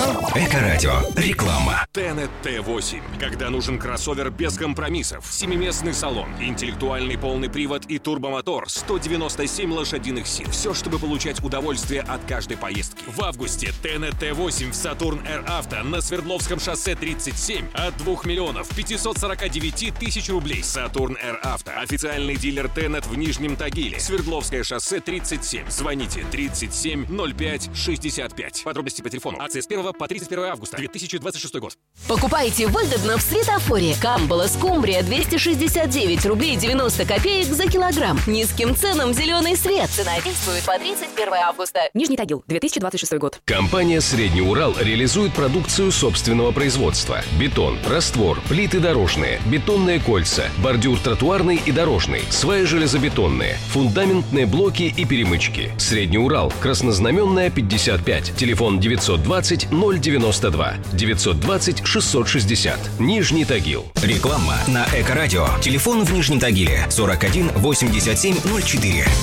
Эко-радио. Реклама. ТНТ Т8. Когда нужен кроссовер без компромиссов. Семиместный салон, интеллектуальный полный привод и турбомотор. 197 лошадиных сил. Все, чтобы получать удовольствие от каждой поездки. В августе ТНТ Т8 в Сатурн Р Авто на Свердловском шоссе 37 от 2 миллионов 549 тысяч рублей. Сатурн Р Авто. Официальный дилер ТНТ в Нижнем Тагиле. Свердловское шоссе 37. Звоните 37 05 65. Подробности по телефону. Акция с 1 по 31 августа 2026 год. Покупайте выгодно в Светофоре. Камбала скумбрия 269 рублей 90 копеек за килограмм. Низким ценам зеленый свет. Цена действует по 31 августа. Нижний Тагил, 2026 год. Компания «Средний Урал» реализует продукцию собственного производства. Бетон, раствор, плиты дорожные, бетонные кольца, бордюр тротуарный и дорожный, сваи железобетонные, фундаментные блоки и перемычки. «Средний Урал», Краснознаменная, 55, телефон 920 092, 920 660, Нижний Тагил. Реклама на Эко-радио. Телефон в Нижнем Тагиле 41 87 04.